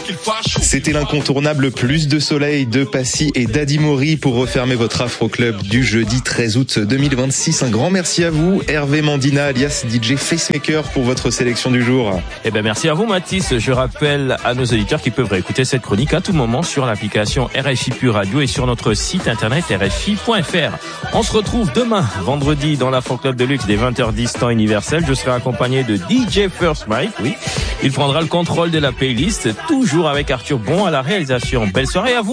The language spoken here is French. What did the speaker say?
C'était l'incontournable Plus de soleil de Passy et Daddy Mori pour refermer votre Afro Club du jeudi 13 août 2026. Un grand merci à vous, Hervé Mandina alias DJ Facemaker, pour votre sélection du jour. Eh ben merci à vous Mathis. Je rappelle à nos auditeurs qu'ils peuvent réécouter cette chronique à tout moment sur l'application RFI Pure Radio et sur notre site internet rfi.fr. On se retrouve demain, vendredi, dans l'Afro Club de Luxe dès 20h10 temps universel. Je serai accompagné de DJ First Mike, oui. Il prendra le contrôle de la playlist, toujours avec Arthur Bon à la réalisation. Belle soirée à vous.